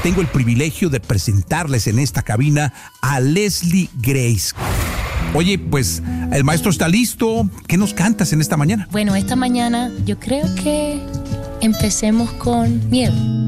tengo el privilegio de presentarles en esta cabina a Leslie Grace. Oye, pues el maestro está listo. ¿Qué nos cantas en esta mañana? Bueno, esta mañana yo creo que empecemos con Miedo.